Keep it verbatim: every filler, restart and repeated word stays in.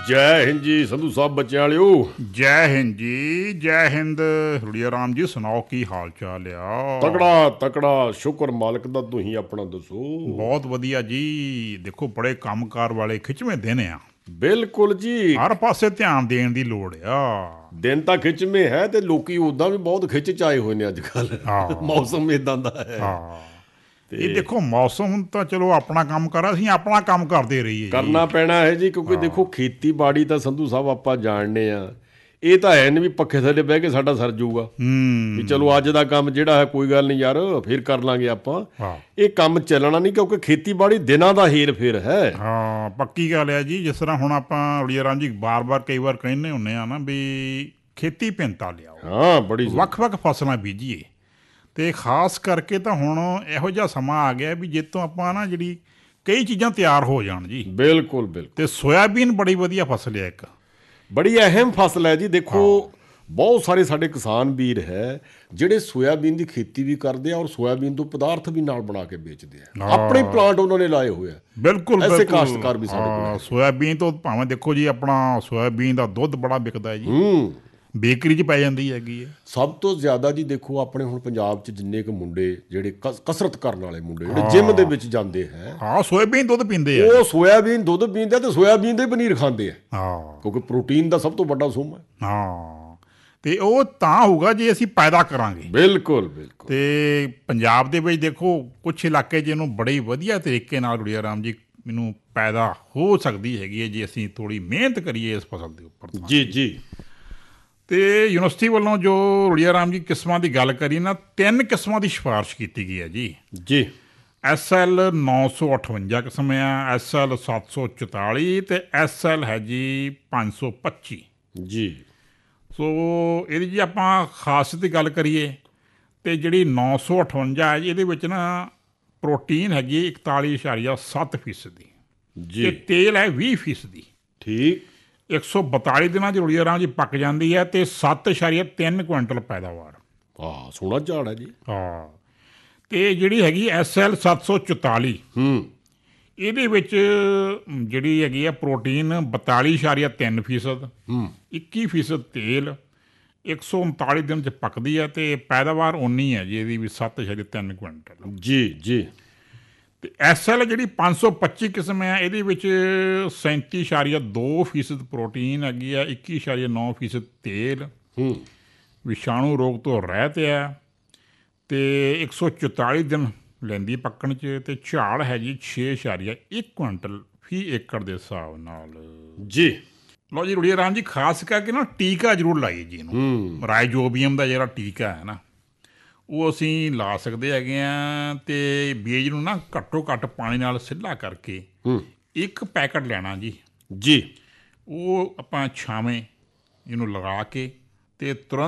ਜੈ ਹਿੰਦ ਜੀ ਸੰਧੂ ਸਾਹਿਬ ਬੱਚਿਆਂ ਵਾਲਿਓ। ਜੈ ਹਿੰਦ ਜੀ, ਜੈ ਹਿੰਦ। ਰੁੜੀਆ ਰਾਮ ਜੀ ਸੁਣਾਓ, ਕੀ ਹਾਲ ਚਾਲ ਆ? ਤਕੜਾ ਤਕੜਾ, ਸ਼ੁਕਰ ਮਾਲਕ ਦਾ। ਤੁਸੀਂ ਆਪਣਾ ਦੱਸੋ। ਬਹੁਤ ਵਧੀਆ ਜੀ। ਦੇਖੋ ਬੜੇ ਕੰਮਕਾਰ ਵਾਲੇ ਖਿੱਚਵੇਂ ਦਿਨ ਆ। ਬਿਲਕੁਲ ਜੀ, ਹਰ ਪਾਸੇ ਧਿਆਨ ਦੇਣ ਦੀ ਲੋੜ ਆ। ਦਿਨ ਤਾਂ ਖਿੱਚਵੇਂ ਹੈ ਤੇ ਲੋਕੀ ਉਦਾਂ ਵੀ ਬਹੁਤ ਖਿੱਚ ਚ ਆਏ ਹੋਏ ਨੇ ਅੱਜ ਕੱਲ। ਮੌਸਮ ਇਦਾਂ ਦਾ ਹੈ। ਹਾਂ, ਇਹ ਦੇਖੋ ਮੌਸਮ ਤਾਂ ਚਲੋ ਆਪਣਾ ਕੰਮ ਕਰ, ਅਸੀਂ ਆਪਣਾ ਕੰਮ ਕਰਦੇ ਰਹੀਏ। ਕਰਨਾ ਪੈਣਾ ਹੈ ਜੀ, ਕਿਉਂਕਿ ਦੇਖੋ ਖੇਤੀਬਾੜੀ ਤਾਂ ਸੰਧੂ ਸਾਹਿਬ ਆਪਾਂ ਜਾਣਦੇ ਆ, ਇਹ ਤਾਂ ਹੈ ਨਹੀਂ ਵੀ ਪੱਖੇ ਥੱਲੇ ਬਹਿ ਕੇ ਸਾਡਾ ਸਰ ਜਾਊਗਾ ਵੀ ਚਲੋ ਅੱਜ ਦਾ ਕੰਮ ਜਿਹੜਾ ਹੈ ਕੋਈ ਗੱਲ ਨਹੀਂ ਯਾਰ ਫਿਰ ਕਰ ਲਾਂਗੇ ਆਪਾਂ। ਇਹ ਕੰਮ ਚੱਲਣਾ ਨਹੀਂ, ਕਿਉਂਕਿ ਖੇਤੀਬਾੜੀ ਦਿਨਾਂ ਦਾ ਹੇਰ ਫੇਰ ਹੈ। ਹਾਂ, ਪੱਕੀ ਗੱਲ ਹੈ ਜੀ। ਜਿਸ ਤਰ੍ਹਾਂ ਹੁਣ ਆਪਾਂ ਰੁੜੀਆ ਰਾਮ ਜੀ ਬਾਰ ਬਾਰ ਕਈ ਵਾਰ ਕਹਿੰਦੇ ਹੁੰਦੇ ਆ ਨਾ ਵੀ ਖੇਤੀ ਭਿੰਨਤਾ ਲਿਆਓ। ਹਾਂ, ਬੜੀ ਵੱਖ ਵੱਖ ਫਸਲਾਂ ਬੀਜੀਏ। ਅਤੇ ਖਾਸ ਕਰਕੇ ਤਾਂ ਹੁਣ ਇਹੋ ਜਿਹਾ ਸਮਾਂ ਆ ਗਿਆ ਵੀ ਜਿਸ ਤੋਂ ਆਪਾਂ ਨਾ ਜਿਹੜੀ ਕਈ ਚੀਜ਼ਾਂ ਤਿਆਰ ਹੋ ਜਾਣ ਜੀ। ਬਿਲਕੁਲ ਬਿਲਕੁਲ। ਅਤੇ ਸੋਇਆਬੀਨ ਬੜੀ ਵਧੀਆ ਫਸਲ ਹੈ, ਇੱਕ ਬੜੀ ਅਹਿਮ ਫਸਲ ਹੈ ਜੀ। ਦੇਖੋ ਬਹੁਤ ਸਾਰੇ ਸਾਡੇ ਕਿਸਾਨ ਵੀਰ ਹੈ ਜਿਹੜੇ ਸੋਇਆਬੀਨ ਦੀ ਖੇਤੀ ਵੀ ਕਰਦੇ ਆ ਔਰ ਸੋਇਆਬੀਨ ਤੋਂ ਪਦਾਰਥ ਵੀ ਨਾਲ ਬਣਾ ਕੇ ਵੇਚਦੇ ਆ। ਆਪਣੇ ਪਲਾਂਟ ਉਹਨਾਂ ਨੇ ਲਾਏ ਹੋਏ ਆ। ਬਿਲਕੁਲ ਐਸੇ ਕਾਸ਼ਤਕਾਰ ਵੀ ਸਾਡੇ ਕੋਲ। ਸੋਇਆਬੀਨ ਤੋਂ ਭਾਵੇਂ ਦੇਖੋ ਜੀ ਆਪਣਾ ਸੋਇਆਬੀਨ ਦਾ ਦੁੱਧ ਬੜਾ ਵਿਕਦਾ ਹੈ ਜੀ। ਹੂੰ, ਬੇਕਰੀ 'ਚ ਪੈ ਜਾਂਦੀ ਹੈਗੀ ਹੈ। ਸਭ ਤੋਂ ਜ਼ਿਆਦਾ ਜੀ ਦੇਖੋ ਆਪਣੇ ਹੁਣ ਪੰਜਾਬ 'ਚ ਜਿੰਨੇ ਕੁ ਮੁੰਡੇ ਜਿਹੜੇ ਕਸ ਕਸਰਤ ਕਰਨ ਵਾਲੇ ਮੁੰਡੇ ਜਿਹੜੇ ਜਿੰਮ ਦੇ ਵਿੱਚ ਜਾਂਦੇ ਹੈ, ਹਾਂ ਸੋਇਆਬੀਨ ਦੁੱਧ ਪੀਂਦੇ ਆ। ਉਹ ਸੋਇਆਬੀਨ ਦੁੱਧ ਪੀਂਦੇ ਤੇ ਸੋਇਆਬੀਨ ਦੇ ਪਨੀਰ ਖਾਂਦੇ ਆ। ਹਾਂ, ਕਿਉਂਕਿ ਪ੍ਰੋਟੀਨ ਦਾ ਸਭ ਤੋਂ ਵੱਡਾ ਸੋਮ ਹੈ। ਹਾਂ, ਅਤੇ ਉਹ ਤਾਂ ਹੋਊਗਾ ਜੇ ਅਸੀਂ ਪੈਦਾ ਕਰਾਂਗੇ। ਬਿਲਕੁਲ ਬਿਲਕੁਲ। ਅਤੇ ਪੰਜਾਬ ਦੇ ਵਿੱਚ ਦੇਖੋ ਕੁਛ ਇਲਾਕੇ 'ਚ ਇਹਨੂੰ ਬੜੇ ਵਧੀਆ ਤਰੀਕੇ ਨਾਲ ਰੁੜੀਆ ਰਾਮ ਜੀ ਮੈਨੂੰ ਪੈਦਾ ਹੋ ਸਕਦੀ ਹੈਗੀ ਹੈ ਜੇ ਅਸੀਂ ਥੋੜ੍ਹੀ ਮਿਹਨਤ ਕਰੀਏ ਇਸ ਫਸਲ ਦੇ ਉੱਪਰ। ਜੀ ਜੀ। ਅਤੇ ਯੂਨੀਵਰਸਿਟੀ ਵੱਲੋਂ ਜੋ ਰੁੜੀਆ ਰਾਮ ਜੀ ਕਿਸਮਾਂ ਦੀ ਗੱਲ ਕਰੀ ਨਾ, ਤਿੰਨ ਕਿਸਮਾਂ ਦੀ ਸਿਫਾਰਿਸ਼ ਕੀਤੀ ਗਈ ਹੈ ਜੀ। ਜੀ। ਐਸ ਐਲ ਨੌ ਸੌ ਅਠਵੰਜਾ ਕਿਸਮ ਆ, ਐਸ ਐਲ ਸੱਤ ਸੌ ਚੁਤਾਲੀ ਅਤੇ ਐਸ ਐਲ ਹੈ ਜੀ ਪੰਜ ਸੌ ਪੱਚੀ ਜੀ। ਸੋ ਇਹਦੀ ਜੀ ਆਪਾਂ ਖਾਸੀਅਤ ਦੀ ਗੱਲ ਕਰੀਏ ਅਤੇ ਜਿਹੜੀ ਨੌ ਸੌ ਅਠਵੰਜਾ ਹੈ ਜੀ, ਇਹਦੇ ਵਿੱਚ ਨਾ ਪ੍ਰੋਟੀਨ ਹੈਗੀ ਇਕਤਾਲੀ ਇਸ਼ਾਰੀਆ ਸੱਤ ਫੀਸਦੀ ਜੀ, ਅਤੇ ਤੇਲ ਹੈ ਵੀਹ ਫੀਸਦੀ। ਠੀਕ। ਇੱਕ ਸੌ ਬਤਾਲੀ ਦਿਨਾਂ 'ਚ ਰੁੜੀਆ ਰਾਮ ਜੀ ਪੱਕ ਜਾਂਦੀ ਹੈ ਅਤੇ ਸੱਤ ਇਸ਼ਾਰੀਆ ਤਿੰਨ ਕੁਇੰਟਲ ਪੈਦਾਵਾਰ। ਹਾਂ, ਸੋਹਣਾ ਝਾੜ ਹੈ ਜੀ। ਹਾਂ, ਅਤੇ ਜਿਹੜੀ ਹੈਗੀ ਐਸ ਐਲ ਸੱਤ ਸੌ ਚੁਤਾਲੀ, ਹੂੰ, ਇਹਦੇ ਵਿੱਚ ਜਿਹੜੀ ਹੈਗੀ ਆ ਪ੍ਰੋਟੀਨ ਬਤਾਲੀ ਇਸ਼ਾਰੀਆ ਤਿੰਨ ਫੀਸਦ, ਇੱਕੀ ਫੀਸਦ ਤੇਲ, ਇੱਕ ਸੌ ਉਨਤਾਲੀ ਦਿਨ 'ਚ ਪੱਕਦੀ ਹੈ ਅਤੇ ਪੈਦਾਵਾਰ ਉਨੀ ਹੈ ਜੀ ਇਹਦੀ ਵੀ ਸੱਤ ਇਸ਼ਾਰੀਆ ਤਿੰਨ ਕੁਇੰਟਲ। ਜੀ ਜੀ। ਅਤੇ ਐਸ ਐਲ ਜਿਹੜੀ ਪੰਜ ਸੌ ਪੱਚੀ ਕਿਸਮ ਹੈ, ਇਹਦੇ ਵਿੱਚ ਸੈਂਤੀ ਇਸ਼ਾਰੀਆ ਦੋ ਫੀਸਦ ਪ੍ਰੋਟੀਨ ਹੈਗੀ ਆ, ਇੱਕੀ ਇਸ਼ਾਰੀਆ ਨੌ ਫੀਸਦ ਤੇਲ, ਵਿਸ਼ਾਣੂ ਰੋਗ ਤੋਂ ਰਹਿਤ ਹੈ ਅਤੇ ਇੱਕ ਸੌ ਚੁਤਾਲੀ ਦਿਨ ਲੈਂਦੀ ਪੱਕਣ 'ਚ, ਅਤੇ ਝਾੜ ਹੈ ਜੀ ਛੇ ਇਸ਼ਾਰੀਆ ਇੱਕ ਕੁਇੰਟਲ ਫੀ ਏਕੜ ਦੇ ਹਿਸਾਬ ਨਾਲ। ਜੀ। ਲਓ ਜੀ ਰੁੜੀਆ ਰਾਮ ਜੀ, ਖਾਸ ਕਰਕੇ ਨਾ ਟੀਕਾ ਜ਼ਰੂਰ ਲਾਈਏ ਜੀ ਇਹਨੂੰ। ਰਾਈਜੋਬੀਅਮ ਦਾ ਜਿਹੜਾ ਟੀਕਾ ਹੈ ਨਾ, ਉਹ ਅਸੀਂ ਲਾ ਸਕਦੇ ਹੈਗੇ ਹਾਂ। ਅਤੇ ਬੀਜ ਨੂੰ ਨਾ ਘੱਟੋ ਘੱਟ ਪਾਣੀ ਨਾਲ ਸਿੱਧਾ ਕਰਕੇ ਇੱਕ ਪੈਕਟ ਲੈਣਾ ਜੀ। ਜੀ। ਉਹ ਆਪਾਂ ਛਾਵੇਂ ਇਹਨੂੰ ਲਗਾ ਕੇ ਅਤੇ ਤੁਰੰਤ